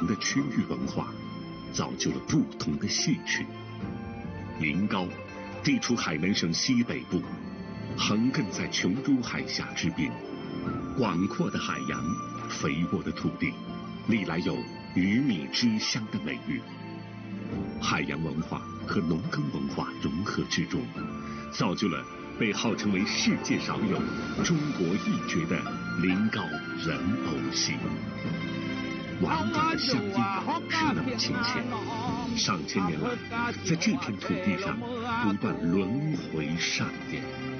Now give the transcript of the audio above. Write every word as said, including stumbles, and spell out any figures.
同的区域文化，造就了不同的戏曲。临高地处海南省西北部，横亘在琼珠海峡之滨，广阔的海洋，肥沃的土地，历来有鱼米之乡的美誉。海洋文化和农耕文化融合之中，造就了被号称为世界少有、中国一绝的临高人偶戏。婉转的乡音是那么亲切，上千年来，在这片土地上不断轮回上演。